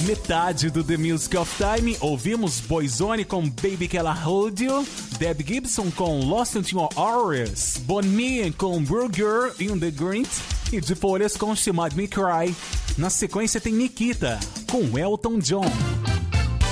Metade do The Music of Time, ouvimos Boyzone com Baby Can I Hold You, Deb Gibson com Lost in Your Hours, Bon Me com Burger in the Grint e de Folhas com She Made Me Cry. Na sequência tem Nikita com Elton John.